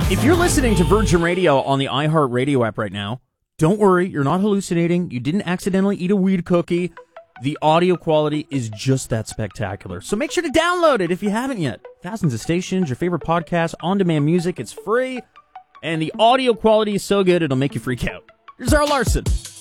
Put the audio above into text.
If you're listening to Virgin Radio on the iHeartRadio app right now, don't worry, you're not hallucinating. You didn't accidentally eat a weed cookie. The audio quality is just that spectacular. So make sure to download it if you haven't yet. Thousands of stations, your favorite podcasts, on-demand music. It's free. And the audio quality is so good, it'll make you freak out. Here's Zara Larson.